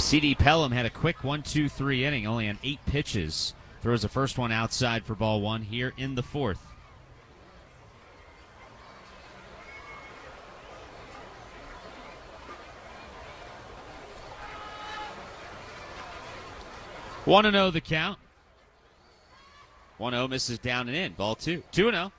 C.D. Pelham had a quick 1-2-3 inning, only on 8 pitches. Throws the first one outside for ball one here in the fourth. Want to know the count? 1-0 misses down and in. Ball two. 2-0.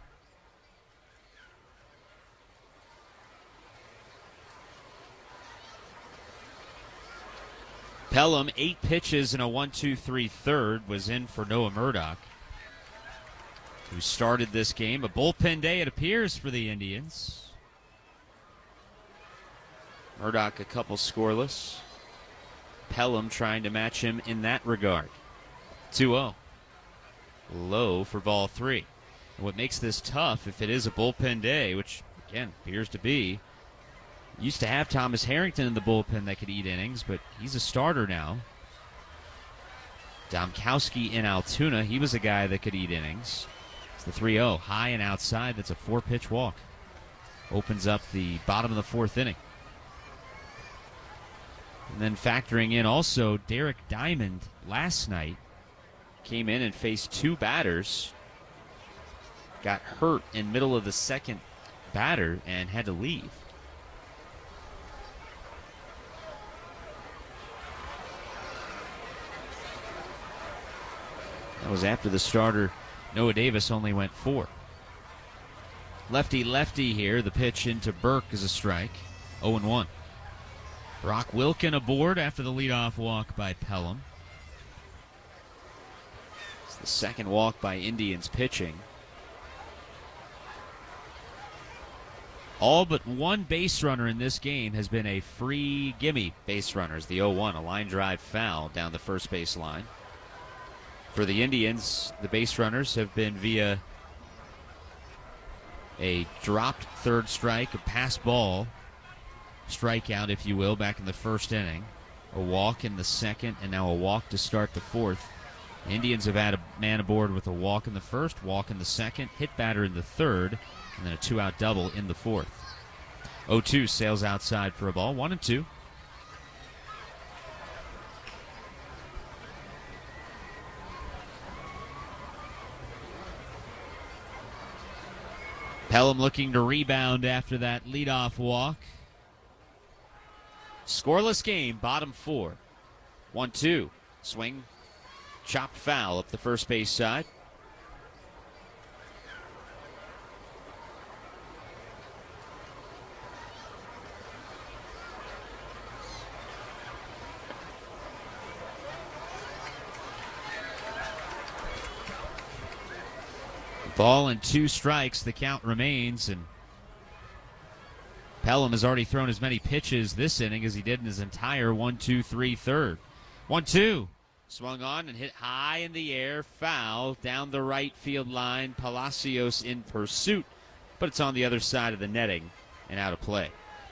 Pelham, 8 pitches and a 1-2-3 third, was in for Noah Murdoch, who started this game. A bullpen day, it appears, for the Indians. Murdoch a couple scoreless. Pelham trying to match him in that regard. 2-0. Low for ball three. And what makes this tough, if it is a bullpen day, which, again, appears to be, used to have Thomas Harrington in the bullpen that could eat innings, but he's a starter now. Domkowski in Altoona, he was a guy that could eat innings. It's the 3-0, high and outside. That's a 4-pitch walk. Opens up the bottom of the fourth inning. And then factoring in also Derek Diamond last night came in and faced 2 batters. Got hurt in middle of the second batter and had to leave. That was after the starter, Noah Davis, only went 4. Lefty here. The pitch into Burke is a strike. 0-1. Brock Wilken aboard after the leadoff walk by Pelham. It's the second walk by Indians pitching. All but one base runner in this game has been a free gimme base runners. The 0-1, a line drive foul down the first base line. For the Indians, the base runners have been via a dropped third strike, a pass ball, strikeout, if you will, back in the first inning, a walk in the second, and now a walk to start the fourth. The Indians have had a man aboard with a walk in the first, walk in the second, hit batter in the third, and then a 2-out double in the fourth. 0-2 sails outside for a ball, 1-2. Pelham looking to rebound after that leadoff walk. Scoreless game, bottom 4. 1-2. Swing, chopped foul up the first base side. Ball and 2 strikes, the count remains, and Pelham has already thrown as many pitches this inning as he did in his entire 1-2-3 third. 1-2. Swung on and hit high in the air, foul down the right field line. Palacios in pursuit, but it's on the other side of the netting and out of play.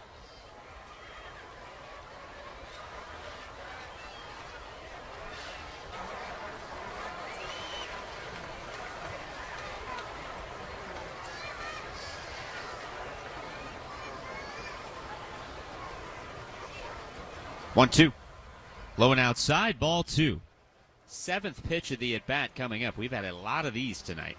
One, two. Low and outside, ball 2. 7th pitch of the at-bat coming up. We've had a lot of these tonight.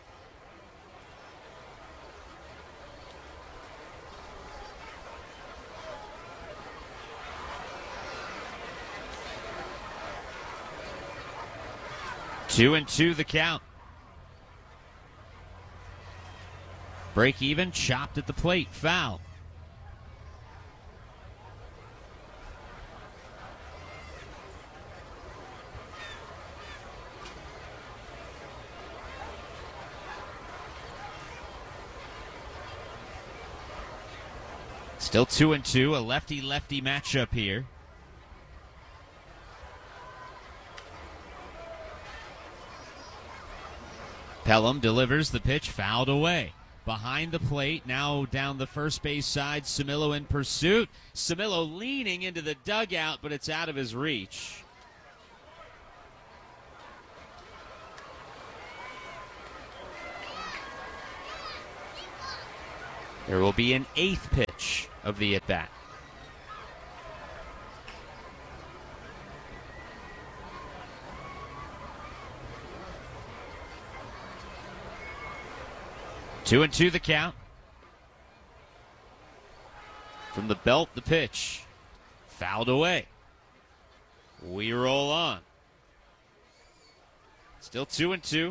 Two and two the count. Break even, chopped at the plate, foul. Still 2 and 2, a lefty-lefty matchup here. Pelham delivers the pitch, fouled away. Behind the plate, now down the first base side, Camilo in pursuit. Camilo leaning into the dugout, but it's out of his reach. There will be an 8th pitch of the at-bat. 2-2 the count. From the belt, the pitch. Fouled away. We roll on. Still 2-2.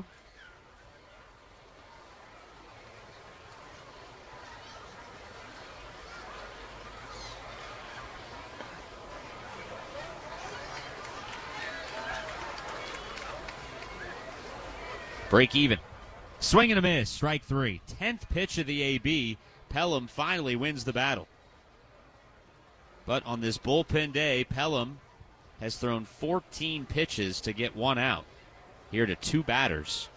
Break even. Swing and a miss. Strike 3. 10th pitch of the AB. Pelham finally wins the battle. But on this bullpen day, Pelham has thrown 14 pitches to get one out. Here to 2 batters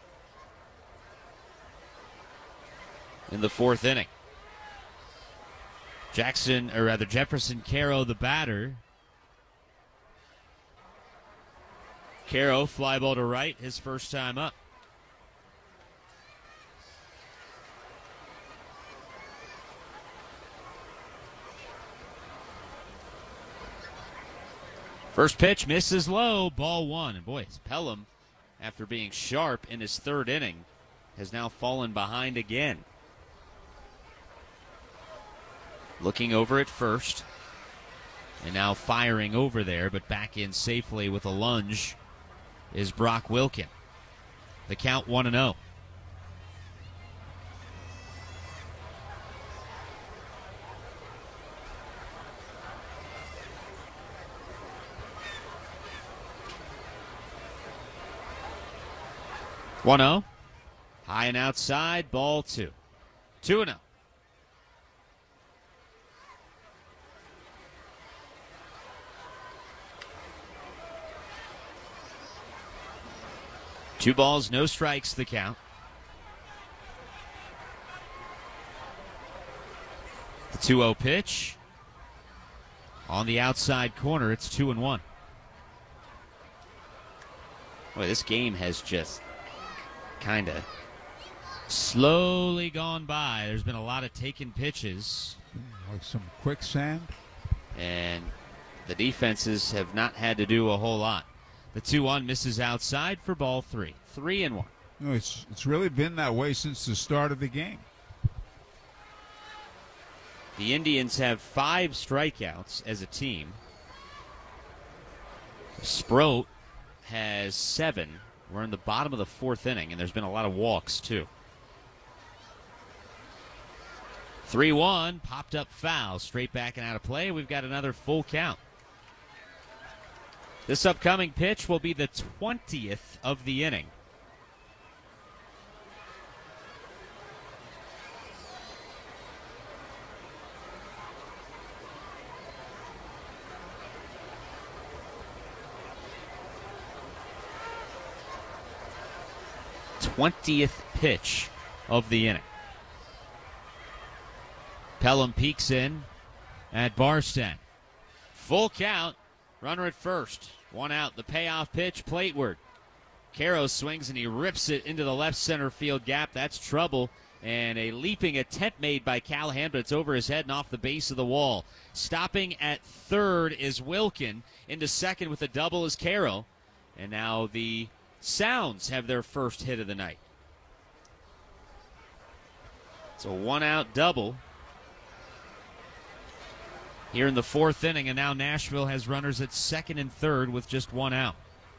in the 4th inning. Jefferson Caro, the batter. Caro, fly ball to right, his first time up. First pitch misses low, ball 1. And boy, Pelham, after being sharp in his 3rd inning, has now fallen behind again. Looking over at first, and now firing over there, but back in safely with a lunge is Brock Wilken. The count 1-0. High and outside, ball 2. 2-0. Two balls, no strikes, the count. The 2-0 pitch. On the outside corner, it's 2-1. Boy, this game has just kind of slowly gone by. There's been a lot of taken pitches. Like some quicksand. And the defenses have not had to do a whole lot. The 2-1 misses outside for ball 3. 3-1. No, it's really been that way since the start of the game. The Indians have 5 strikeouts as a team. Sproat has 7. We're in the bottom of the 4th inning, and there's been a lot of walks, too. 3-1, popped up foul, straight back and out of play. We've got another full count. This upcoming pitch will be the 20th of the inning. th pitch of the inning. Pelham peeks in at Barstead. Full count. Runner at first. 1 out. The payoff pitch plateward. Caro swings and he rips it into the left center field gap. That's trouble. And a leaping attempt made by Callahan, but it's over his head and off the base of the wall. Stopping at third is Wilken. Into second with a double is Caro. And now the Sounds have their first hit of the night. It's a 1-out double here in the 4th inning, and now Nashville has runners at second and third with just 1 out.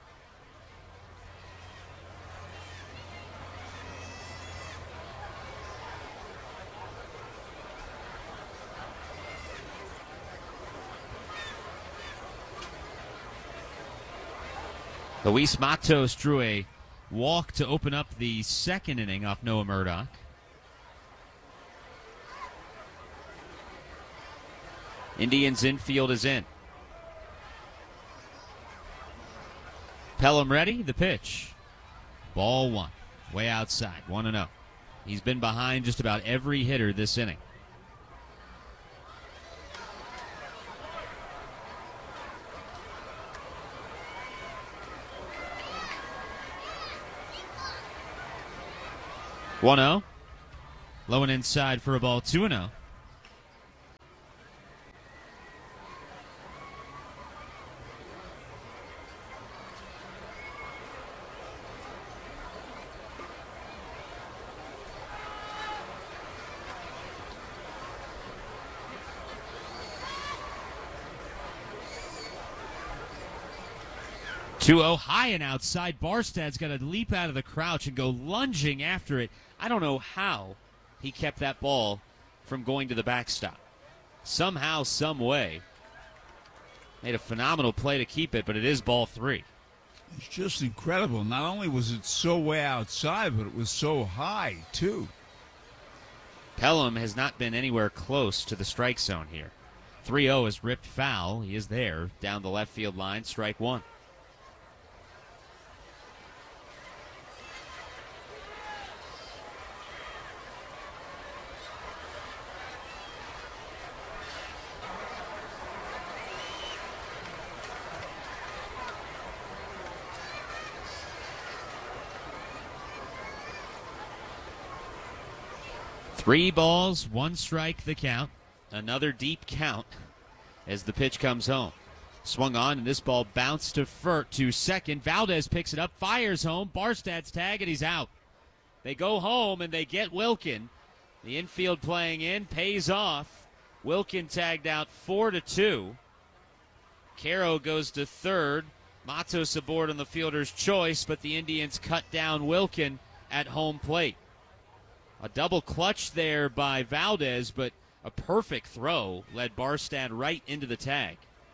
Luis Matos drew a walk to open up the 2nd inning off Noah Murdoch. Indians infield is in. Pelham ready, the pitch. Ball 1, way outside, 1-0. He's been behind just about every hitter this inning. One-0. Low and inside for a ball, 2-0. 2-0 high and outside. Barstad's got to leap out of the crouch and go lunging after it. I don't know how he kept that ball from going to the backstop. Somehow, some way, made a phenomenal play to keep it, but it is ball 3. It's just incredible. Not only was it so way outside, but it was so high, too. Pelham has not been anywhere close to the strike zone here. 3-0 is ripped foul. He is there down the left field line, strike 1. Three balls, one strike, the count. Another deep count as the pitch comes home. Swung on, and this ball bounced to second. Valdez picks it up, fires home. Barstad's tag, and he's out. They go home, and they get Wilkin. The infield playing in pays off. Wilkin tagged out 4-2. Caro goes to third. Matos aboard on the fielder's choice, but the Indians cut down Wilkin at home plate. A double clutch there by Valdez, but a perfect throw led Barstad right into the tag.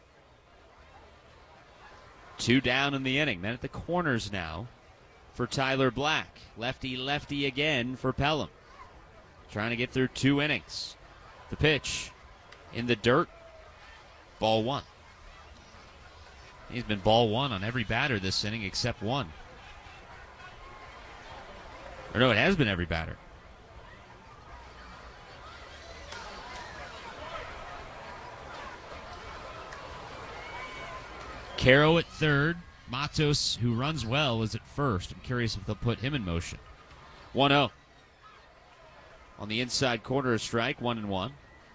2 down in the inning. Then at the corners now for Tyler Black. Lefty again for Pelham. Trying to get through 2 innings. The pitch in the dirt. Ball 1. He's been ball 1 on every batter this inning except one. Or no, it has been every batter. Caro at third. Matos, who runs well, is at first. I'm curious if they'll put him in motion. 1-0. On the inside corner, a strike, 1-1.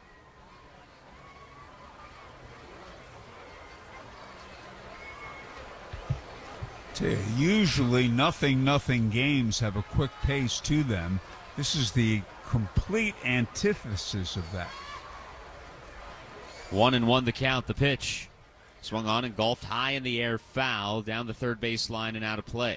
Usually nothing games have a quick pace to them. This is the complete antithesis of that. 1-1 the count, the pitch. Swung on and golfed high in the air, foul, down the third base line and out of play.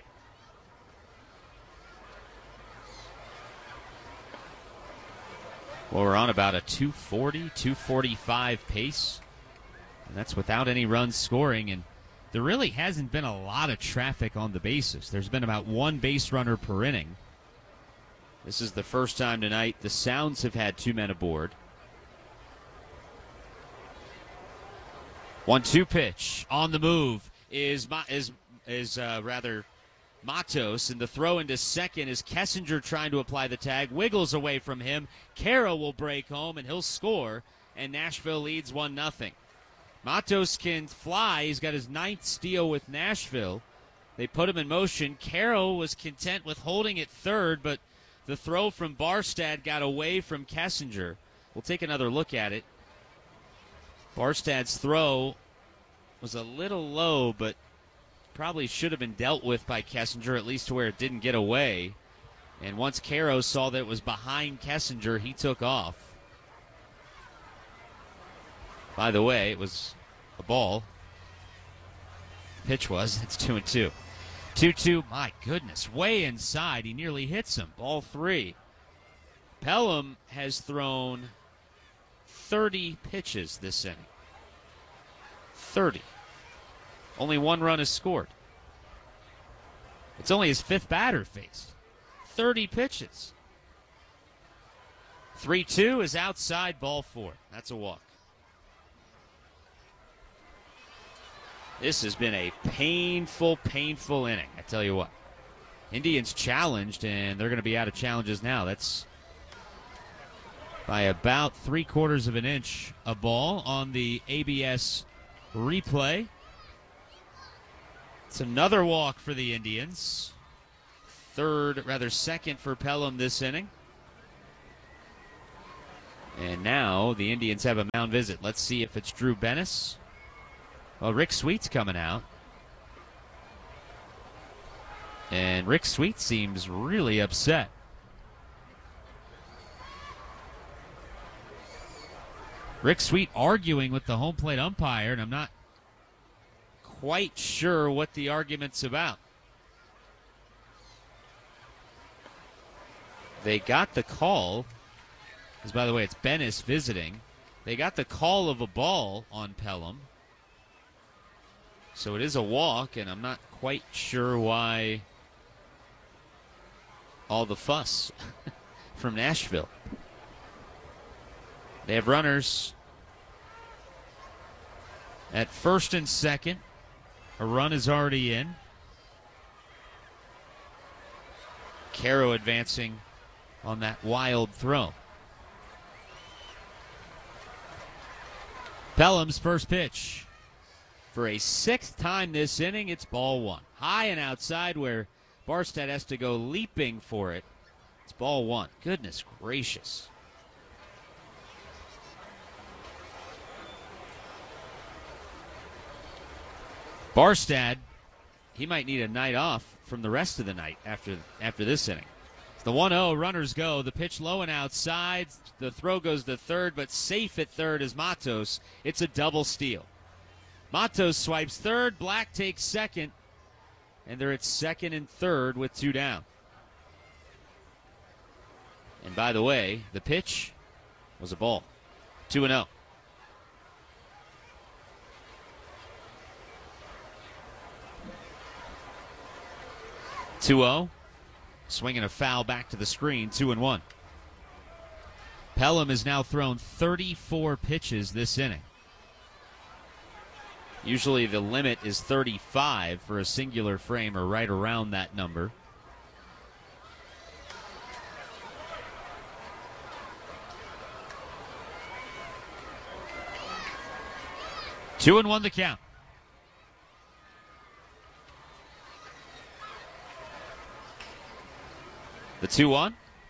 Well, we're on about a 240, 245 pace. And that's without any runs scoring. And there really hasn't been a lot of traffic on the bases. There's been about 1 base runner per inning. This is the first time tonight the Sounds have had 2 men aboard. 1-2 pitch on the move is Matos, and the throw into second is Kessinger trying to apply the tag, wiggles away from him. Caro will break home and he'll score, and Nashville leads 1-0. Matos can fly. He's got his 9th steal with Nashville. They put him in motion. Caro was content with holding at third, but the throw from Barstad got away from Kessinger. We'll take another look at it. Barstad's throw was a little low, but probably should have been dealt with by Kessinger, at least to where it didn't get away. And once Caro saw that it was behind Kessinger, he took off. By the way, it was a ball. Pitch was. It's 2-2. 2-2, my goodness, way inside. He nearly hits him. Ball 3. Pelham has thrown 30 pitches this inning. 30. Only 1 run is scored. It's only his 5th batter faced. 30 pitches. 3-2 is outside, ball 4. That's a walk. This has been a painful inning, I tell you what. Indians challenged, and they're going to be out of challenges now. That's by about 3/4 of an inch a ball on the ABS replay. It's another walk for the Indians. Second for Pelham this inning. And now the Indians have a mound visit. Let's see if it's Drew Bennis. Well, Rick Sweet's coming out. And Rick Sweet seems really upset. Rick Sweet arguing with the home plate umpire, and I'm not quite sure what the argument's about. They got the call, because by the way, it's Bennis visiting. They got the call of a ball on Pelham. So it is a walk, and I'm not quite sure why all the fuss from Nashville. They have runners at first and second. A run is already in. Caro advancing on that wild throw. Pelham's first pitch. For a sixth time this inning, it's ball one. High and outside where Barstad has to go leaping for it. It's ball one. Goodness gracious. Barstad, he might need a night off from the rest of the night after this inning. The 1-0, runners go. The pitch low and outside. The throw goes to third, but safe at third is Matos. It's a double steal. Matos swipes third. Black takes second. And they're at second and third with two down. And by the way, the pitch was a ball. 2-0. Swinging a foul back to the screen, 2-1. Pelham has now thrown 34 pitches this inning. Usually the limit is 35 for a singular frame, or right around that number. Two and one the count. The 2-1.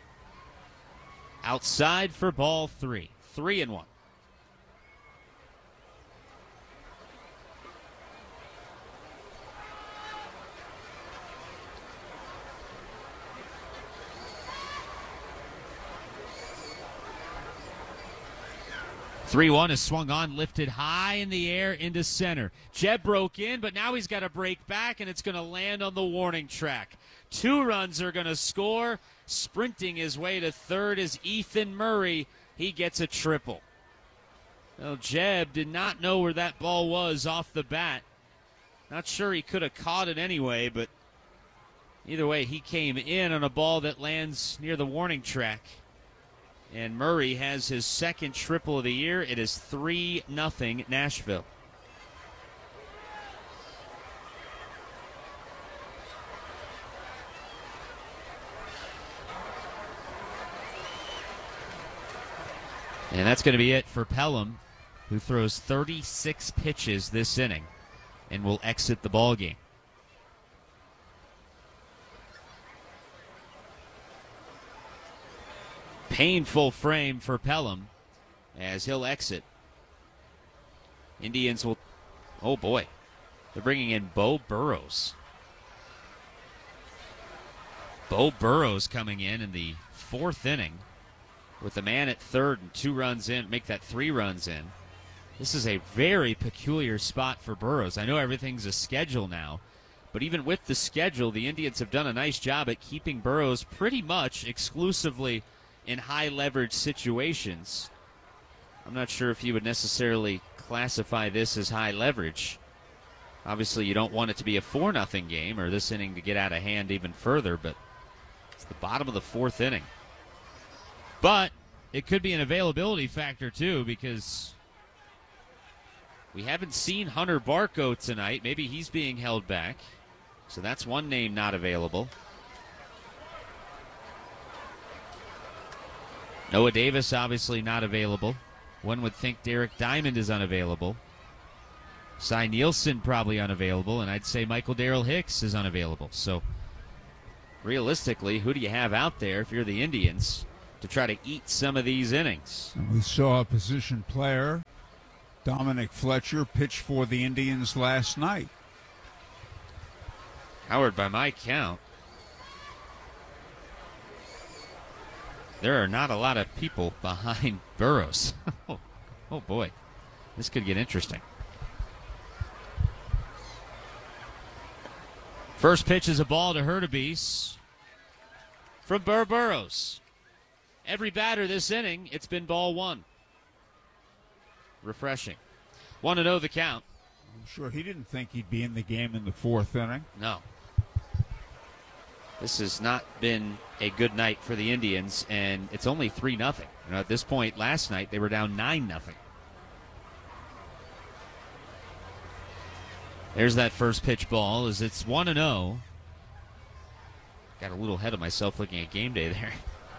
Outside for ball three. 3-1. Three-1 is swung on, lifted high in the air into center. Jeb broke in, but now he's got to break back, and it's going to land on the warning track. 2 runs are going to score. Sprinting his way to third is Ethan Murray. He gets a triple. Well, Jeb did not know where that ball was off the bat. Not sure he could have caught it anyway, but either way, he came in on a ball that lands near the warning track. And Murray has his second triple of the year. It is 3-0 Nashville. And that's going to be it for Pelham, who throws 36 pitches this inning and will exit the ballgame. Painful frame for Pelham as he'll exit. Indians will, oh boy, they're bringing in Beau Burrows. Beau Burrows coming in the 4th inning with the man at third and 2 runs in, make that 3 runs in. This is a very peculiar spot for Burrows. I know everything's a schedule now, but even with the schedule, the Indians have done a nice job at keeping Burrows pretty much exclusively in high leverage situations. I'm not sure if you would necessarily classify this as high leverage. Obviously, you don't want it to be a 4-0 game or this inning to get out of hand even further, but it's the bottom of the 4th inning. But it could be an availability factor, too, because we haven't seen Hunter Barco tonight. Maybe he's being held back. So that's one name not available. Noah Davis obviously not available. One would think Derek Diamond is unavailable. Cy Nielsen probably unavailable, and I'd say Michael Darrell Hicks is unavailable. So realistically, who do you have out there if you're the Indians to try to eat some of these innings? And we saw a position player, Dominic Fletcher, pitch for the Indians last night. Howard, by my count, there are not a lot of people behind Burrows. Oh boy, this could get interesting. First pitch is a ball to Hurtubise from Burr Burrows. Every batter this inning, it's been ball one. Refreshing. 1-0 the count. I'm sure he didn't think he'd be in the game in the fourth inning. No. This has not been a good night for the Indians, and it's only 3-0. At this point last night, they were down 9-0. There's that first pitch ball as it's 1-0. Got a little ahead of myself looking at game day there.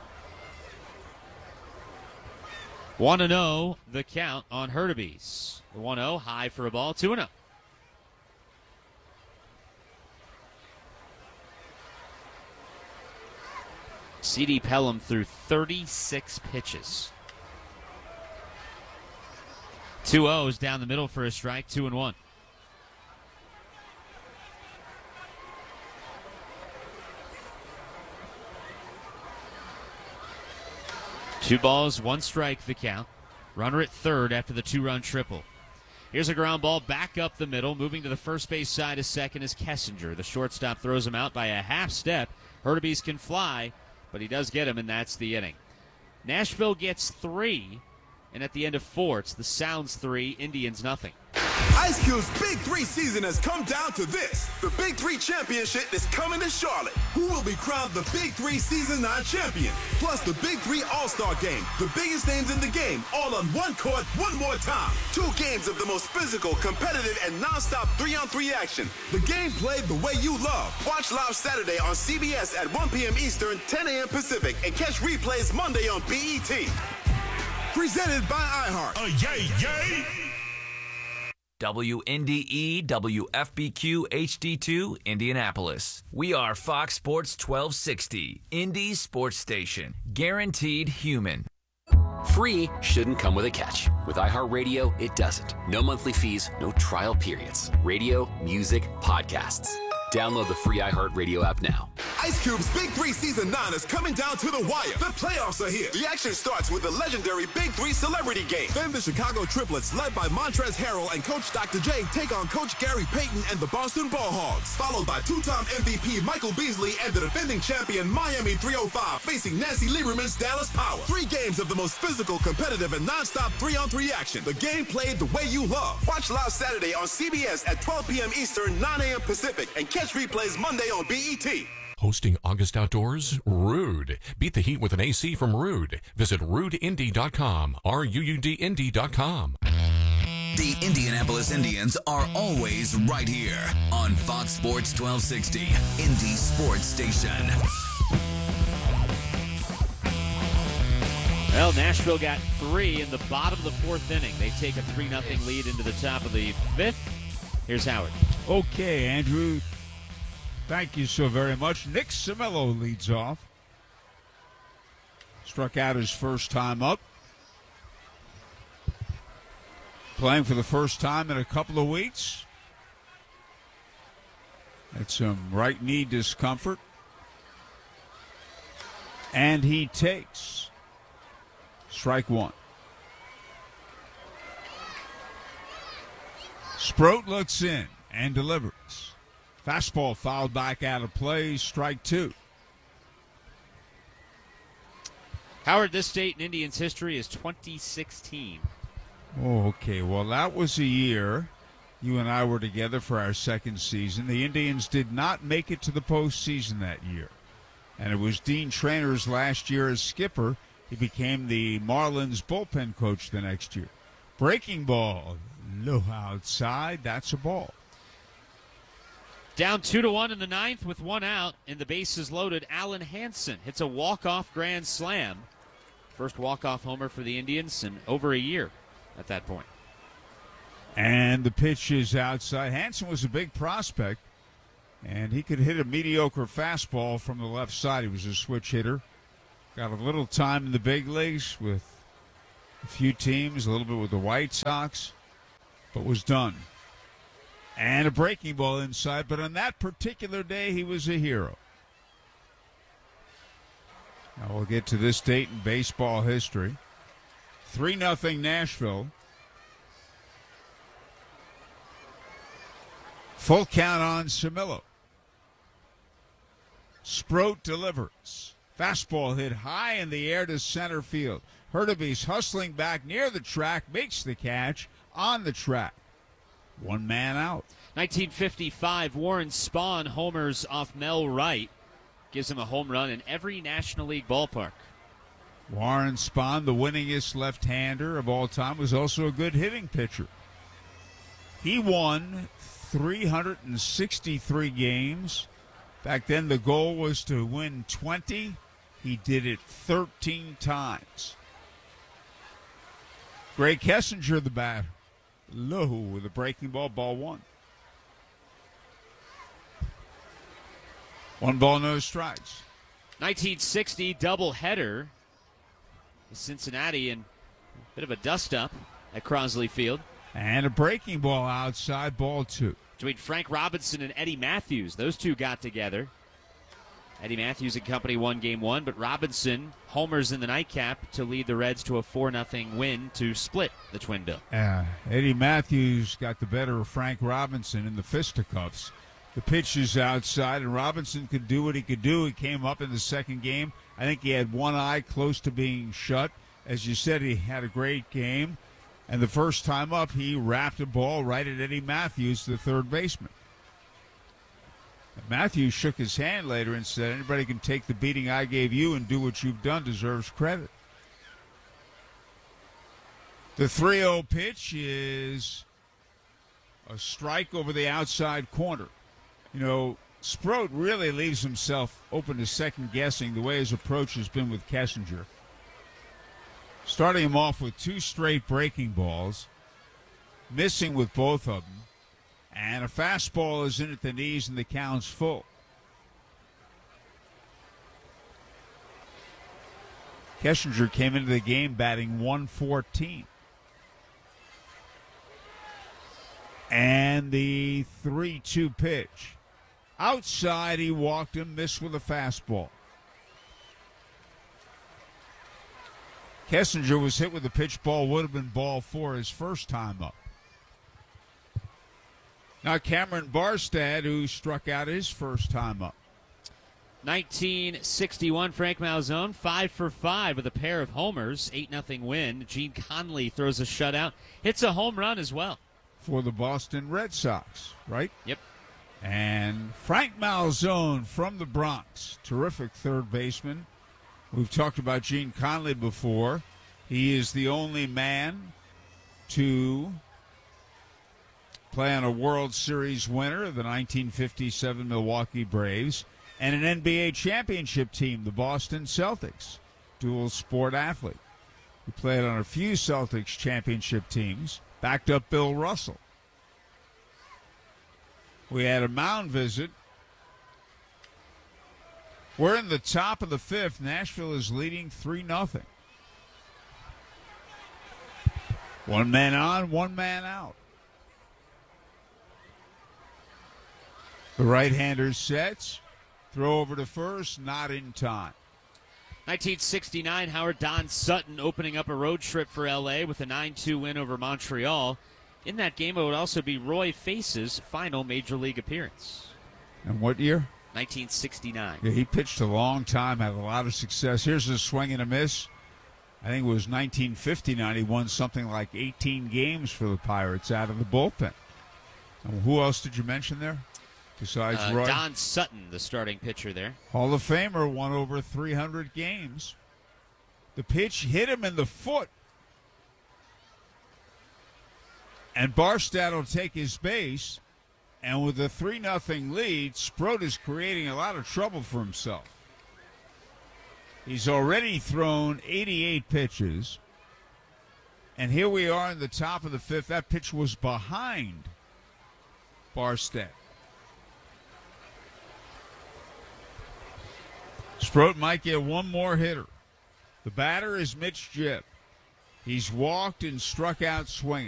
1-0 the count on Hurtubise. The 1-0 high for a ball, 2-0. C.D. Pelham threw 36 pitches. 2-0s down the middle for a strike, 2-1. Two balls, one strike, the count. Runner at third after the two-run triple. Here's a ground ball back up the middle. Moving to the first base side of second is Kessinger. The shortstop throws him out by a half step. Hurtubise can fly, but he does get him, and that's the inning. Nashville gets 3, and at the end of 4, it's the Sounds 3, Indians nothing. Ice Cube's Big 3 season has come down to this. The Big 3 Championship is coming to Charlotte. Who will be crowned the Big 3 Season 9 champion? Plus the Big 3 All-Star Game. The biggest names in the game, all on one court, one more time. 2 games of the most physical, competitive, and non-stop 3-on-3 action. The game played the way you love. Watch live Saturday on CBS at 1 p.m. Eastern, 10 a.m. Pacific, and catch replays Monday on BET. Presented by iHeart. Yay, yay! WNDE WFBQ HD2 Indianapolis. We are Fox Sports 1260, Indy Sports Station. Guaranteed human. Free shouldn't come with a catch. With iHeartRadio, it doesn't. No monthly fees, no trial periods. Radio, music, podcasts. Download the free iHeartRadio app now. Ice Cube's Big 3 Season 9 is coming down to the wire. The playoffs are here. The action starts with the legendary Big 3 Celebrity Game. Then the Chicago Triplets, led by Montrezl Harrell and Coach Dr. J, take on Coach Gary Payton and the Boston Ball Hogs. Followed by two-time MVP Michael Beasley and the defending champion Miami 305 facing Nancy Lieberman's Dallas Power. 3 games of the most physical, competitive, and non-stop 3-on-3 action. The game played the way you love. Watch live Saturday on CBS at 12 p.m. Eastern, 9 a.m. Pacific, and catch replays Monday on BET. Hosting August Outdoors? Rude. Beat the heat with an AC from Rude. Visit RudeIndy.com. RUUDindy.com. The Indianapolis Indians are always right here on Fox Sports 1260, Indy Sports Station. Well, Nashville got 3 in the bottom of the 4th inning. They take a 3-0 lead into the top of the 5th. Here's Howard. Okay, Andrew. Thank you so very much. Nick Cimello leads off. Struck out his first time up. Playing for the first time in a couple of weeks. Had some right knee discomfort. And he takes strike 1. Sproat looks in and delivers. Fastball fouled back out of play, strike 2. Howard, this date in Indians history is 2016. Oh, okay. Well, that was a year you and I were together for our second season. The Indians did not make it to the postseason that year. And it was Dean Trainer's last year as skipper. He became the Marlins bullpen coach the next year. Breaking ball, low outside. That's a ball. Down 2-1 in the 9th with 1 out, and the bases loaded. Alan Hansen hits a walk-off grand slam. First walk-off homer for the Indians in over a year at that point. And the pitch is outside. Hansen was a big prospect, and he could hit a mediocre fastball from the left side. He was a switch hitter. Got a little time in the big leagues with a few teams, a little bit with the White Sox, but was done. And a breaking ball inside, but on that particular day, he was a hero. Now we'll get to this date in baseball history. 3-0 Nashville. Full count on Cimello. Sproat delivers. Fastball hit high in the air to center field. Hurtubise hustling back near the track, makes the catch on the track. One man out. 1955, Warren Spahn homers off Mel Wright. Gives him a home run in every National League ballpark. Warren Spahn, the winningest left-hander of all time, was also a good hitting pitcher. He won 363 games. Back then, the goal was to win 20. He did it 13 times. Greg Kessinger, the batter. Low with a breaking ball, ball one. 1 ball, no strikes. 1960 doubleheader. Cincinnati and a bit of a dust-up at Crosley Field. And a breaking ball outside, ball two. Between Frank Robinson and Eddie Matthews. Those two got together. Eddie Matthews and company won game one, but Robinson homers in the nightcap to lead the Reds to a 4-0 win to split the Twin Bill. Eddie Matthews got the better of Frank Robinson in the fisticuffs. The pitch is outside, and Robinson could do what he could do. He came up in the second game. I think he had one eye close to being shut. As you said, he had a great game. And the first time up, he wrapped a ball right at Eddie Matthews, the third baseman. Matthews shook his hand later and said, anybody can take the beating I gave you and do what you've done deserves credit. The 3-0 pitch is a strike over the outside corner. You know, Sproat really leaves himself open to second-guessing the way his approach has been with Kessinger. Starting him off with 2 straight breaking balls, missing with both of them, and a fastball is in at the knees and the count's full. Kessinger came into the game batting .114. And the 3-2 pitch. Outside, he walked him, missed with a fastball. Kessinger was hit with a pitch ball, would have been ball 4 his first time up. Now Cameron Barstad, who struck out his first time up. 1961, Frank Malzone, 5 for 5 with a pair of homers, 8-0 win. Gene Conley throws a shutout, hits a home run as well. For the Boston Red Sox, right? Yep. And Frank Malzone from the Bronx, terrific third baseman. We've talked about Gene Conley before. He is the only man to play on a World Series winner of the 1957 Milwaukee Braves and an NBA championship team, the Boston Celtics, dual sport athlete. He played on a few Celtics championship teams, backed up Bill Russell. We had a mound visit. We're in the top of the 5th. Nashville is leading 3-0. 1 man on, 1 man out. The right-hander sets. Throw over to first, not in time. 1969, Howard Don Sutton opening up a road trip for L.A. with a 9-2 win over Montreal. In that game, it would also be Roy Face's final Major League appearance. And what year? 1969. Yeah, he pitched a long time, had a lot of success. Here's a swing and a miss. I think it was 1959. He won something like 18 games for the Pirates out of the bullpen. And who else did you mention there besides Roy? Don Sutton, the starting pitcher there. Hall of Famer, won over 300 games. The pitch hit him in the foot. And Barstad will take his base. And with a 3-0 lead, Sproat is creating a lot of trouble for himself. He's already thrown 88 pitches. And here we are in the top of the 5th. That pitch was behind Barstad. Sproat might get one more hitter. The batter is Mitch Jipp. He's walked and struck out swinging.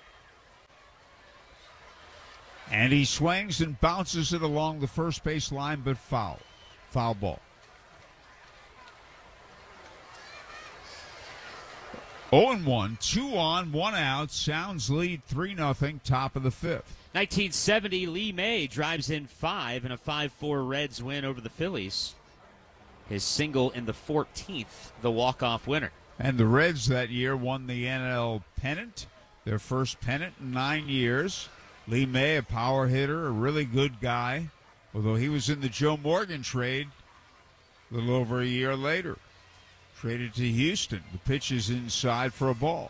And he swings and bounces it along the first base line, but foul. Foul ball. 0-1, 2 on, 1 out. Sounds lead 3-0, top of the fifth. 1970, Lee May drives in 5 in a 5-4 Reds win over the Phillies. His single in the 14th, the walk-off winner. And the Reds that year won the NL pennant, their first pennant in 9 years. Lee May, a power hitter, a really good guy, although he was in the Joe Morgan trade a little over a year later. Traded to Houston. The pitch is inside for a ball.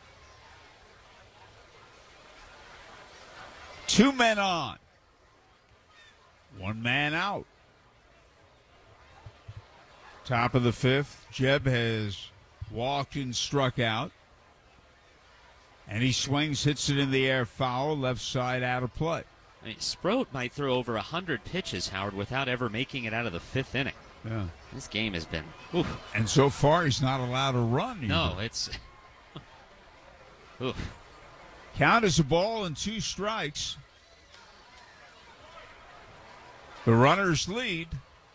2 men on. 1 man out. Top of the fifth. Jeb has walked and struck out. And he swings, hits it in the air, foul, left side out of play. I mean, Sproat might throw over 100 pitches, Howard, without ever making it out of the 5th inning. Yeah. This game has been... Oof. And so far, he's not allowed to run either. No, it's... Oof. Count is a ball and 2 strikes. The runners lead.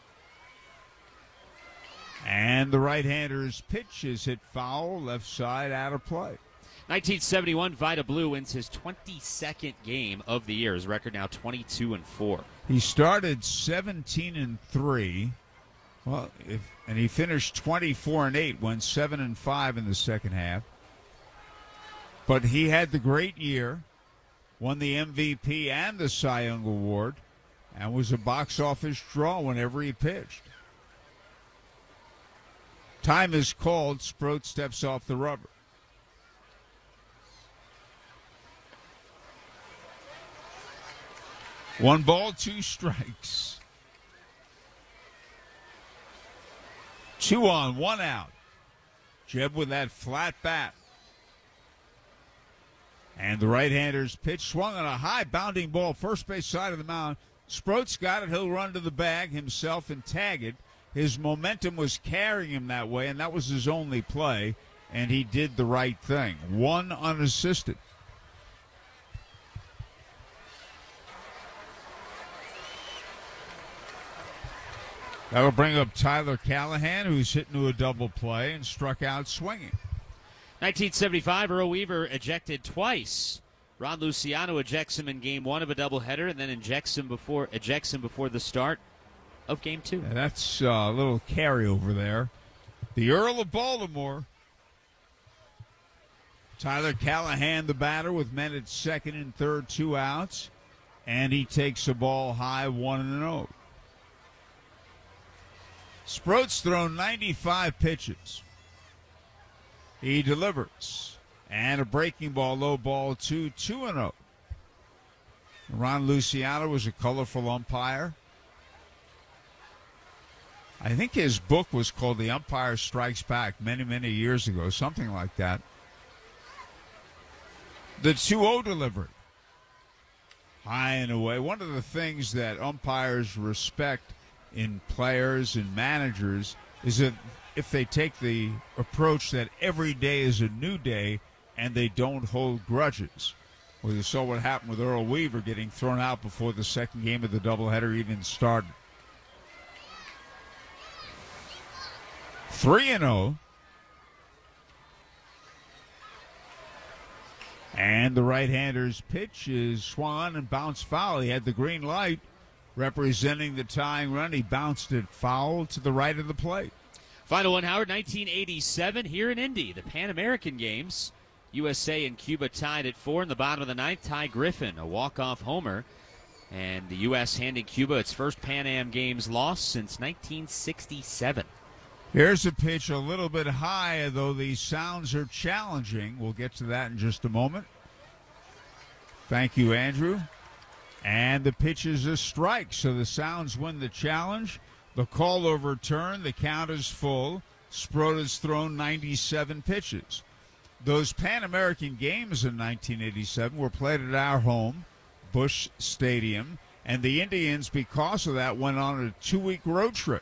And the right-hander's pitch is hit foul, left side out of play. 1971, Vida Blue wins his 22nd game of the year. His record now 22-4. He started 17-3. Well, and he finished 24-8, went 7-5 in the second half. But he had the great year, won the MVP and the Cy Young Award, and was a box office draw whenever he pitched. Time is called. Sproat steps off the rubber. One ball, 2 strikes. 2 on, 1 out. Jeb with that flat bat. And the right-hander's pitch swung on a high bounding ball, first base side of the mound. Sproat's got it. He'll run to the bag himself and tag it. His momentum was carrying him that way, and that was his only play, and he did the right thing. 1 unassisted. That'll bring up Tyler Callahan, who's hit into a double play and struck out swinging. 1975, Earl Weaver ejected twice. Ron Luciano ejects him in Game 1 of a doubleheader and then ejects him before the start of Game 2. And that's a little carryover there. The Earl of Baltimore. Tyler Callahan, the batter, with men at second and third, 2 outs. And he takes a ball high, 1-0. Sproat's thrown 95 pitches. He delivers. And a breaking ball, low ball, 2-0. Ron Luciano was a colorful umpire. I think his book was called The Umpire Strikes Back many, many years ago, something like that. The 2-0 delivery. High and away. One of the things that umpires respect in players and managers is that if they take the approach that every day is a new day and they don't hold grudges. Well, you saw what happened with Earl Weaver getting thrown out before the second game of the doubleheader even started. 3-0. And the right-hander's pitch is swung and bounced foul. He had the green light representing the tying run. He bounced it foul to the right of the plate. Final one, Howard, 1987 here in Indy. The Pan American Games. USA and Cuba tied at 4 in the bottom of the ninth. Ty Griffin, a walk-off homer. And the U.S. handing Cuba its first Pan Am Games loss since 1967. Here's a pitch a little bit high, though the sounds are challenging. We'll get to that in just a moment. Thank you, Andrew. And the pitch is a strike, so the Sounds win the challenge. The call overturned. The count is full. Sproat has thrown 97 pitches. Those Pan American Games in 1987 were played at our home, Busch Stadium, and the Indians, because of that, went on a 2-week road trip.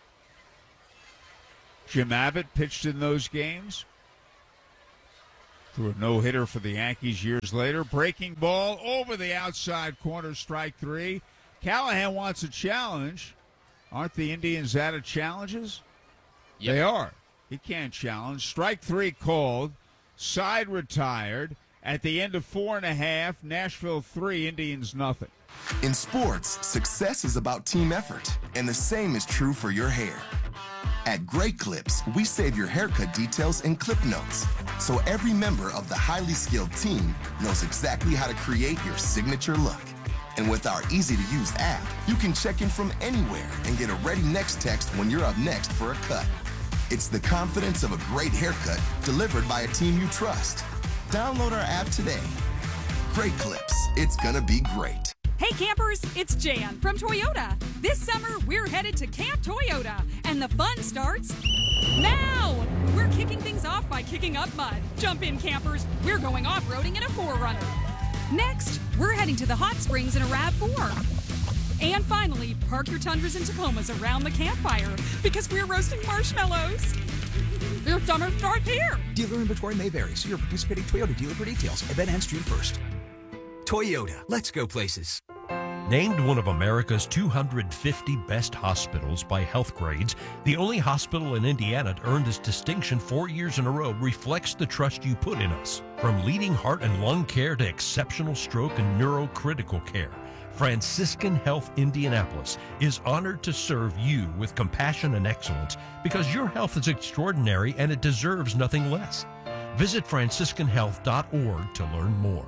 Jim Abbott pitched in those games. Threw a no-hitter for the Yankees years later. Breaking ball over the outside corner, strike 3. Callahan wants a challenge. Aren't the Indians out of challenges? Yep. They are. He can't challenge. Strike 3 called. Side retired. At the end of 4.5, Nashville 3, Indians nothing. In sports, success is about team effort, and the same is true for your hair. At Great Clips, we save your haircut details in clip notes, so every member of the highly skilled team knows exactly how to create your signature look. And with our easy-to-use app, you can check in from anywhere and get a ready next text when you're up next for a cut. It's the confidence of a great haircut delivered by a team you trust. Download our app today. Great Clips. It's gonna be great. Hey campers, it's Jan from Toyota. This summer, we're headed to Camp Toyota, and the fun starts now! We're kicking things off by kicking up mud. Jump in, campers. We're going off-roading in a 4Runner. Next, we're heading to the hot springs in a RAV4. And finally, park your Tundras and Tacomas around the campfire because we're roasting marshmallows. Your summer starts here. Dealer inventory may vary. See your participating Toyota dealer for details. Event ends June 1st. Toyota, let's go places. Named one of America's 250 best hospitals by Healthgrades, the only hospital in Indiana to earn this distinction 4 years in a row reflects the trust you put in us. From leading heart and lung care to exceptional stroke and neurocritical care, Franciscan Health Indianapolis is honored to serve you with compassion and excellence because your health is extraordinary and it deserves nothing less. Visit franciscanhealth.org to learn more.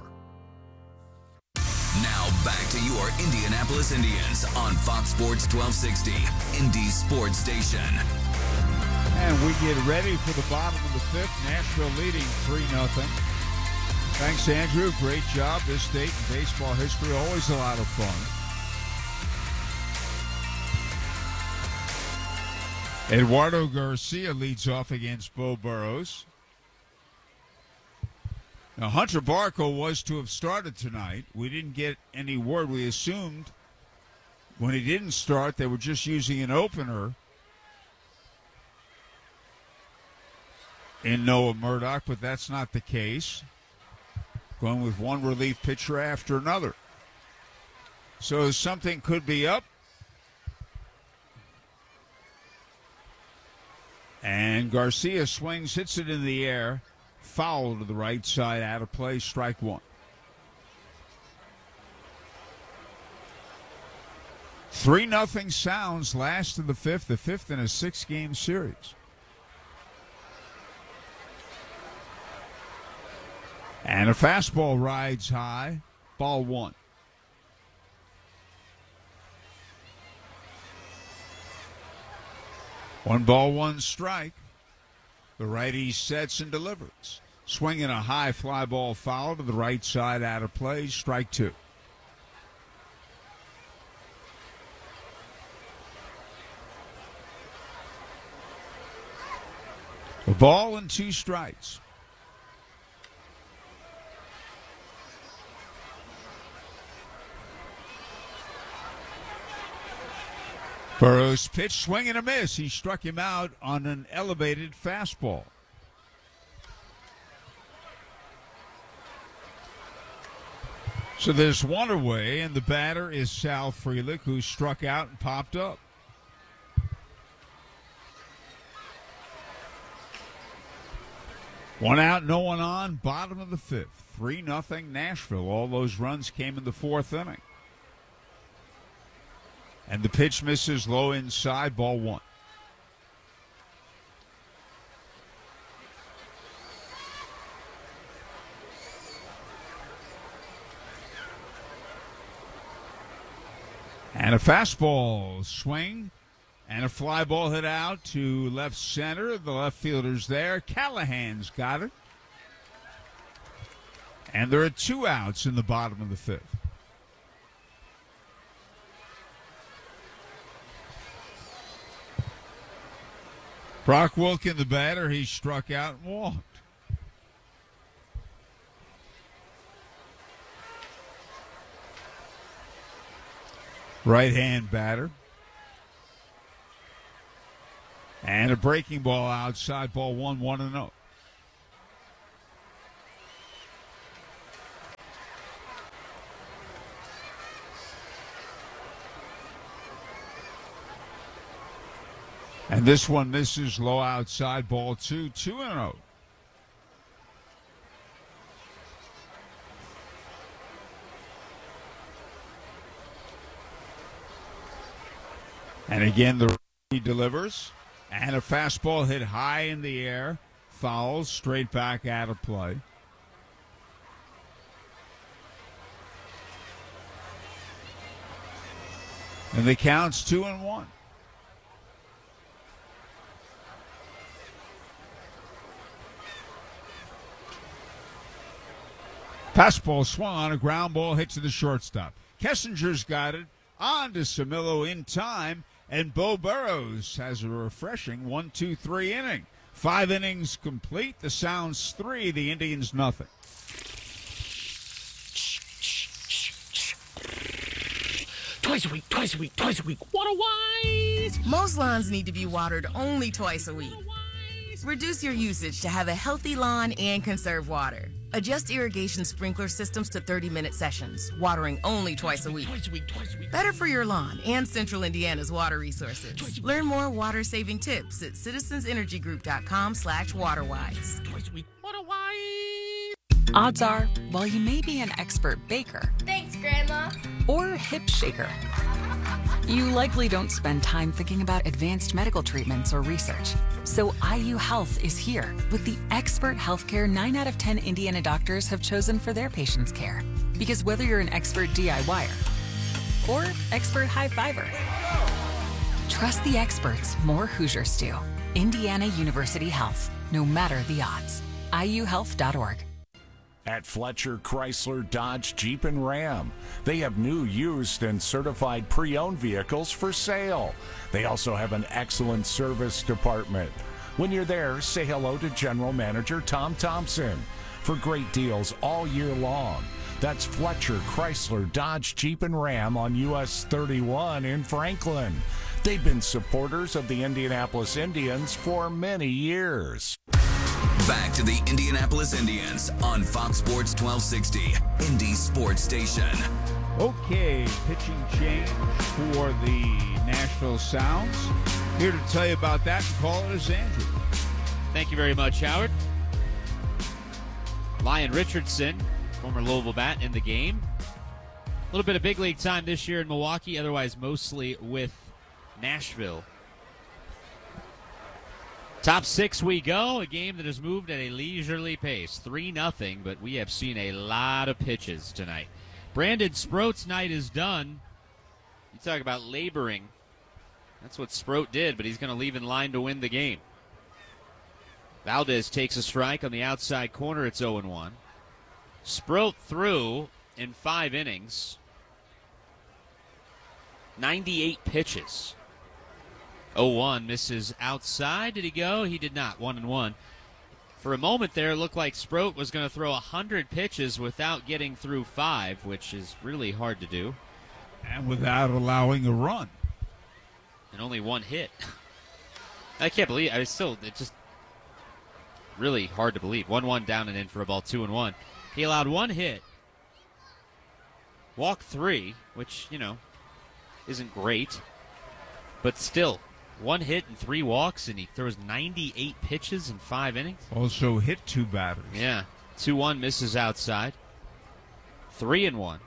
Now back to your Indianapolis Indians on Fox Sports 1260, Indy Sports Station. And we get ready for the bottom of the fifth. Nashville leading 3-0. Thanks, Andrew. Great job. This date in baseball history, always a lot of fun. Eduardo Garcia leads off against Bo Burrows. Now, Hunter Barco was to have started tonight. We didn't get any word. We assumed when he didn't start, they were just using an opener in Noah Murdoch, but that's not the case. Going with one relief pitcher after another. So something could be up. And Garcia swings, hits it in the air. Foul to the right side, out of play, strike one. 3-0 Sounds, last of the fifth in a 6-game series. And a fastball rides high, ball one. One ball, one strike. The righty sets and delivers. Swinging a high fly ball foul to the right side, out of play, strike two. A ball and two strikes. Burrows pitch, swing and a miss. He struck him out on an elevated fastball. So there's one away, and the batter is Sal Frelick, who struck out and popped up. One out, no one on, bottom of the fifth. 3-0 Nashville. All those runs came in the fourth inning. And the pitch misses low inside, ball one. And a fastball swing and a fly ball hit out to left center. The left fielder's there. Callahan's got it. And there are two outs in the bottom of the fifth. Brock Wilken, the batter, he struck out and walked. Right-hand batter. And a breaking ball outside, ball 1-1-0. And this one misses low outside, ball 2-2-0. And again, he delivers. And a fastball hit high in the air. Fouls straight back out of play. And the count's 2-1. Fastball swung on, a ground ball hit to the shortstop. Kessinger's got it on to Samillo in time, and Bo Burrows has a refreshing 1-2-3 inning. 5 innings complete. The Sounds 3, the Indians nothing. Twice a week, twice a week, twice a week. Water-wise! Most lawns need to be watered only twice a week. Reduce your usage to have a healthy lawn and conserve water. Adjust irrigation sprinkler systems to 30-minute sessions, watering only twice a week. Twice a week, twice a week. Better for your lawn and Central Indiana's water resources. Learn more water-saving tips at citizensenergygroup.com/waterwise. Twice a week. Water-wise! Odds are, while you may be an expert baker, thanks, Grandma, or hip shaker, you likely don't spend time thinking about advanced medical treatments or research. So IU Health is here with the expert healthcare 9 out of 10 Indiana doctors have chosen for their patients' care. Because whether you're an expert DIYer or expert high-fiver, trust the experts more Hoosiers do. Indiana University Health, no matter the odds. IUhealth.org. At Fletcher Chrysler Dodge Jeep and Ram, they have new, used, and certified pre-owned vehicles for sale. They also have an excellent service department. When you're there, say hello to General Manager Tom Thompson for great deals all year long. That's Fletcher Chrysler Dodge Jeep and Ram on US 31 in Franklin. They've been supporters of the Indianapolis Indians for many years. Back to the Indianapolis Indians on Fox Sports 1260, Indy Sports Station. Okay, pitching change for the Nashville Sounds. Here to tell you about that and call it is Andrew. Thank you very much, Howard. Lyon Richardson, former Louisville bat, in the game. A little bit of big league time this year in Milwaukee, otherwise mostly with Nashville. Top 6 we go, a game that has moved at a leisurely pace. 3-0, but we have seen a lot of pitches tonight. Brandon Sproat's night is done. You talk about laboring. That's what Sproat did, but he's going to leave in line to win the game. Valdez takes a strike on the outside corner. It's 0-1. Sproat threw in 5 innings. 98 pitches. 0-1, misses outside. Did he go? He did not. 1-1. For a moment there, it looked like Sproat was going to throw 100 pitches without getting through 5, which is really hard to do. And without allowing a run. And only 1 hit. I can't believe it. It's just really hard to believe. 1-1 down and in for a ball, 2-1. He allowed 1 hit. Walked 3, which, isn't great. But still, 1 hit and 3 walks, and he throws 98 pitches in 5 innings. Also hit 2 batters. Yeah. 2-1, misses outside. 3-1.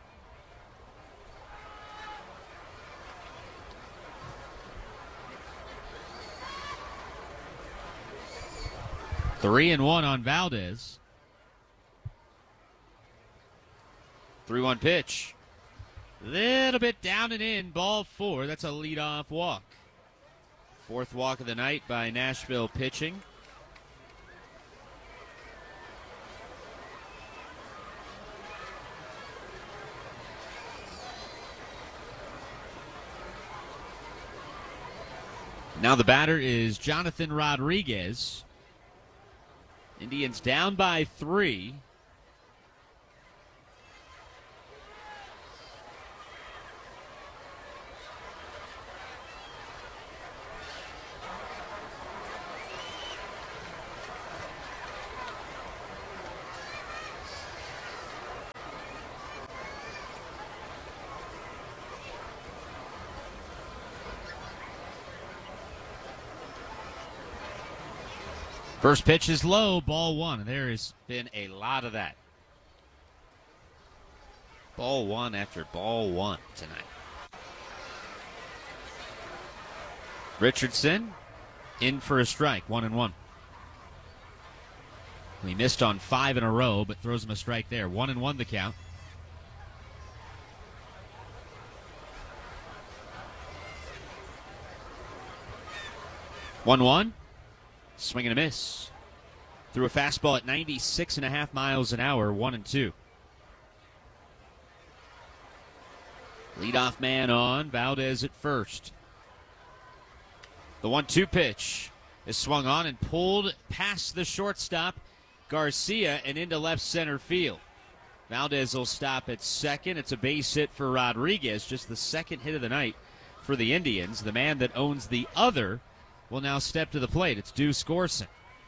Three and one on Valdez. 3-1 pitch. Little bit down and in, ball 4. That's a leadoff walk. 4th walk of the night by Nashville pitching. Now the batter is Jonathan Rodriguez. Indians down by 3. First pitch is low, ball 1. There has been a lot of that. Ball 1 after ball 1 tonight. Richardson in for a strike, 1-1. He missed on 5 in a row, but throws him a strike there. 1-1 the count. One. Swing and a miss. Threw a fastball at 96.5 miles an hour, 1-2. Leadoff man on, Valdez at first. The 1-2 pitch is swung on and pulled past the shortstop, Garcia, and into left center field. Valdez will stop at second. It's a base hit for Rodriguez, just the second hit of the night for the Indians. The man that owns the other will now step to the plate. It's Deuce Gorson.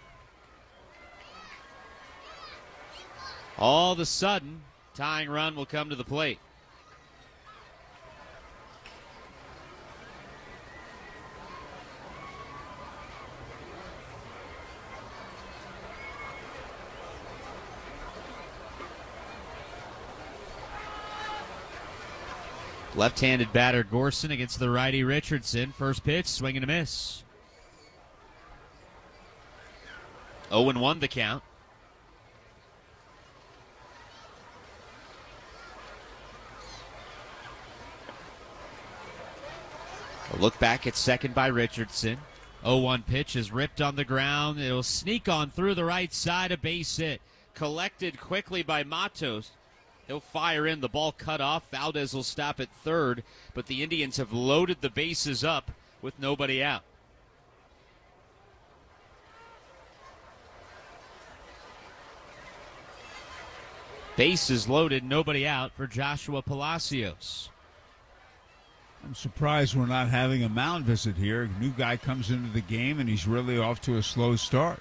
All of a sudden, tying run will come to the plate. Left-handed batter Gorson against the righty Richardson. First pitch, swing and a miss. 0-1 the count. A look back at second by Richardson. 0-1 pitch is ripped on the ground. It'll sneak on through the right side, a base hit. Collected quickly by Matos. He'll fire in. The ball cut off. Valdez will stop at third, but the Indians have loaded the bases up with nobody out. Bases loaded, nobody out for Joshua Palacios. I'm surprised we're not having a mound visit here. A new guy comes into the game, and he's really off to a slow start.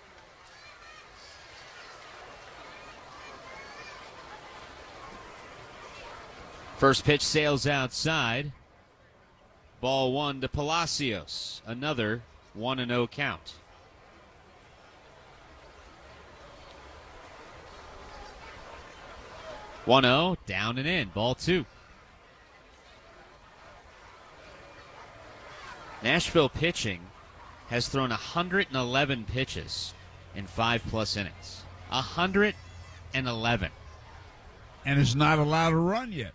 First pitch sails outside. Ball 1 to Palacios. Another 1-0 count. One-0, down and in. Ball 2. Nashville pitching has thrown 111 pitches in 5+ innings. 111. And is not allowed to run yet.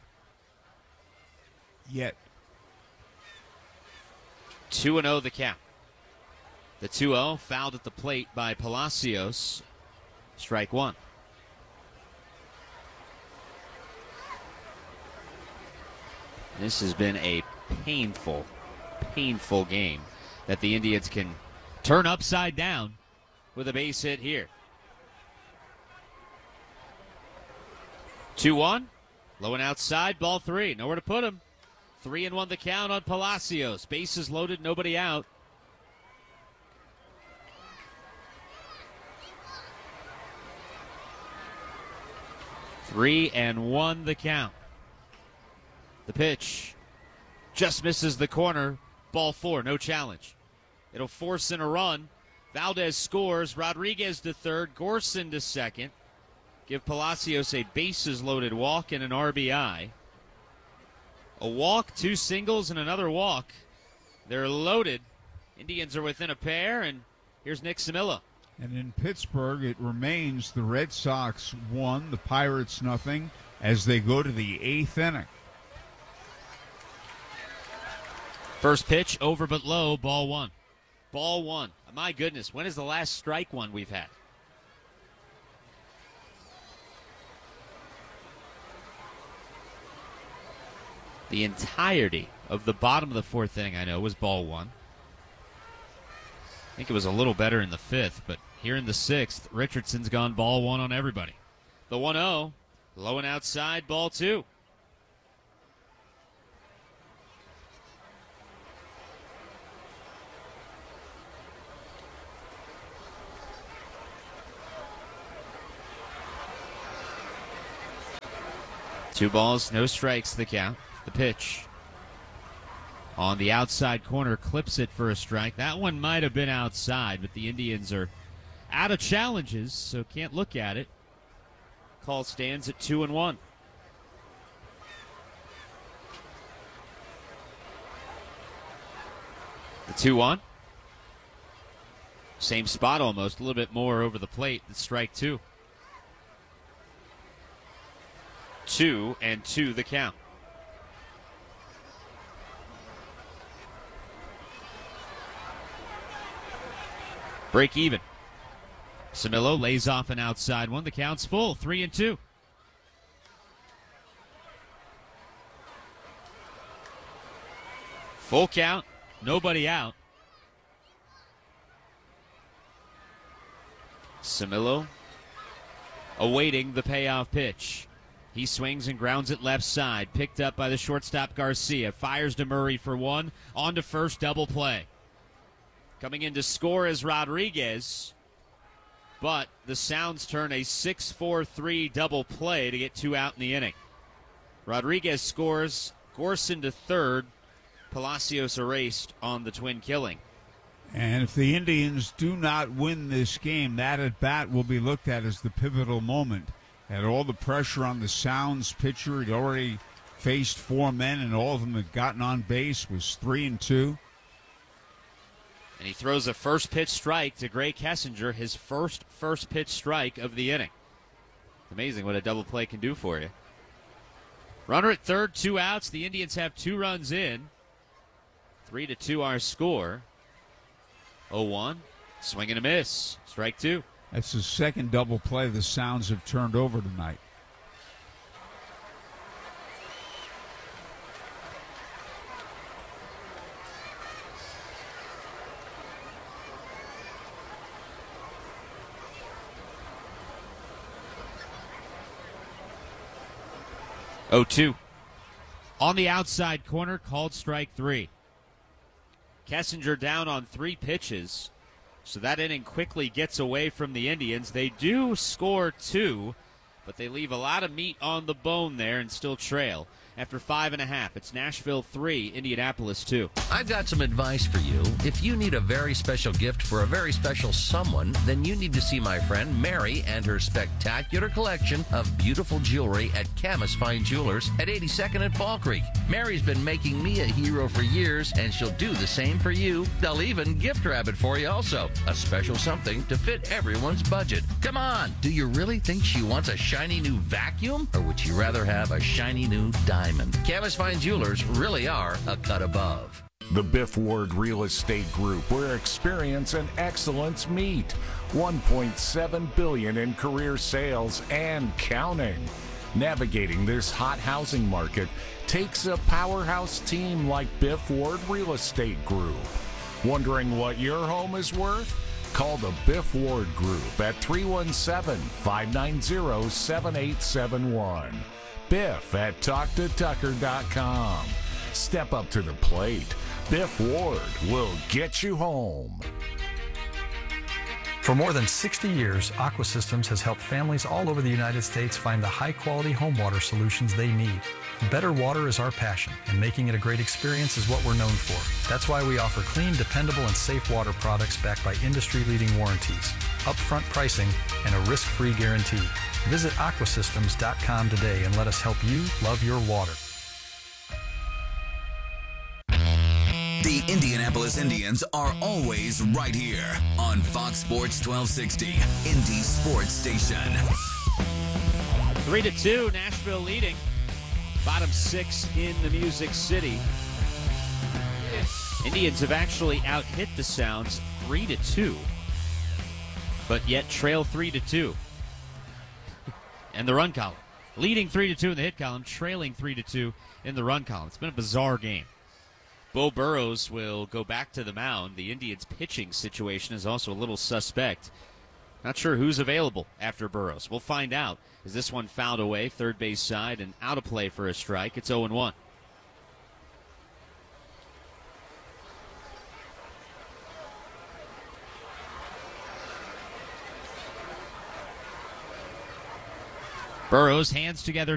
2-0 the count. The 2-0 fouled at the plate by Palacios. Strike 1. This has been a painful game that the Indians can turn upside down with a base hit here. 2-1. Low and outside, ball 3. Nowhere to put him. 3-1 the count on Palacios. Bases loaded, nobody out. Three and 1 the count. The pitch just misses the corner. Ball 4, no challenge. It'll force in a run. Valdez scores. Rodriguez to third. Gorson to second. Give Palacios a bases-loaded walk and an RBI. A walk, 2 singles, and another walk. They're loaded. Indians are within a pair, and here's Nick Samilla. And in Pittsburgh, it remains the Red Sox 1, the Pirates nothing, as they go to the 8th inning. First pitch, over but low, ball 1. Ball 1. My goodness, when is the last strike one we've had? The entirety of the bottom of the 4th inning, I know, was ball 1. I think it was a little better in the 5th, but here in the 6th, Richardson's gone ball 1 on everybody. The 1-0, low and outside, ball 2. Two balls, no strikes, the count. The pitch on the outside corner, clips it for a strike. That one might have been outside, but the Indians are out of challenges, so can't look at it. Call stands at 2-1. The The 2-1. Same spot almost, a little bit more over the plate. That's strike 2. 2-2 the count. Break even. Camillo lays off an outside one. The count's full, 3-2. Full count, nobody out. Camillo awaiting the payoff pitch. He swings and grounds it left side. Picked up by the shortstop Garcia. Fires to Murray for one. On to first, double play. Coming in to score is Rodriguez. But the Sounds turn a 6-4-3 double play to get 2 out in the inning. Rodriguez scores. Gorson to third. Palacios erased on the twin killing. And if the Indians do not win this game, that at bat will be looked at as the pivotal moment. Had all the pressure on the Sounds pitcher. He'd already faced 4 men, and all of them had gotten on base. Was 3-2. And he throws a first pitch strike to Gray Kessinger, his first pitch strike of the inning. Amazing what a double play can do for you. Runner at third, 2 outs. The Indians have 2 runs in. 3-2 our score. 0-1. Swing and a miss. Strike 2. That's the second double play the Sounds have turned over tonight. Oh, 2. On the outside corner, called strike 3. Kessinger down on 3 pitches. So that inning quickly gets away from the Indians. They do score 2, but they leave a lot of meat on the bone there and still trail. After 5.5, it's Nashville 3, Indianapolis 2. I've got some advice for you. If you need a very special gift for a very special someone, then you need to see my friend Mary and her spectacular collection of beautiful jewelry at Camas Fine Jewelers at 82nd and Fall Creek. Mary's been making me a hero for years, and she'll do the same for you. They'll even gift wrap it for you also. A special something to fit everyone's budget. Come on, do you really think she wants a shiny new vacuum? Or would you rather have a shiny new diamond? Camas Fine Jewelers really are a cut above. The Biff Ward Real Estate Group, where experience and excellence meet. $1.7 billion in career sales and counting. Navigating this hot housing market takes a powerhouse team like Biff Ward Real Estate Group. Wondering what your home is worth? Call the Biff Ward Group at 317-590-7871. Biff at TalkToTucker.com. Step up to the plate. Biff Ward will get you home. For more than 60 years, Aqua Systems has helped families all over the United States find the high-quality home water solutions they need. Better water is our passion, and making it a great experience is what we're known for. That's why we offer clean, dependable, and safe water products backed by industry-leading warranties, upfront pricing, and a risk-free guarantee. Visit aquasystems.com today and let us help you love your water. The Indianapolis Indians are always right here on Fox Sports 1260, Indy Sports Station. 3-2, Nashville leading. Bottom 6 in the Music City. Indians have actually out-hit the Sounds 3-2, but yet trail 3-2. And the run column. Leading 3-2 in the hit column, trailing 3-2 in the run column. It's been a bizarre game. Bo Burrows will go back to the mound. The Indians' pitching situation is also a little suspect. Not sure who's available after Burrows. We'll find out. Is this one fouled away, third base side, and out of play for a strike? It's 0-1. Burrows, hands together